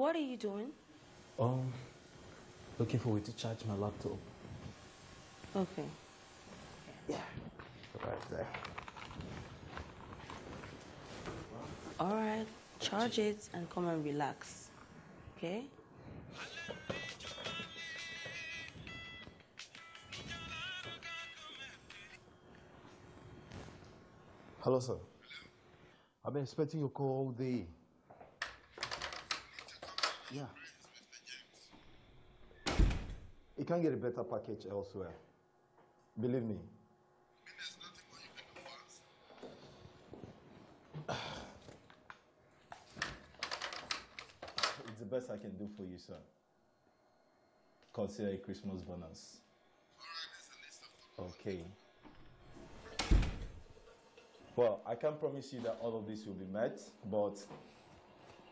What are you doing? Looking for a way to charge my laptop. Okay. Yeah. Right there. All right. Charge it and come and relax. Okay? Hello, sir. I've been expecting your call all day. Yeah. You can't get a better package elsewhere. Believe me. It's the best I can do for you, sir. Consider a Christmas bonus. Okay. Well, I can't promise you that all of this will be met, but